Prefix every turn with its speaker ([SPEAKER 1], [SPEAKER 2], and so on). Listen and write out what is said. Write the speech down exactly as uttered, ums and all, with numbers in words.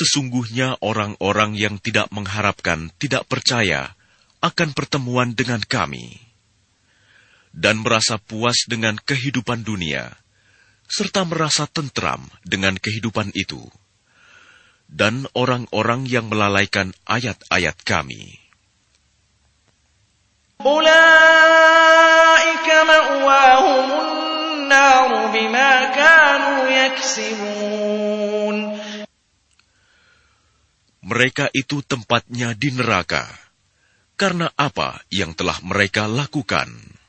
[SPEAKER 1] Sesungguhnya orang-orang yang tidak mengharapkan, tidak percaya akan pertemuan dengan kami, dan merasa puas dengan kehidupan dunia, serta merasa tentram dengan kehidupan itu, dan orang-orang yang melalaikan ayat-ayat kami.
[SPEAKER 2] Ulaika ma'wahumun nar bima kanu yaksibun.
[SPEAKER 1] Mereka itu tempatnya di neraka, karena apa yang telah mereka lakukan.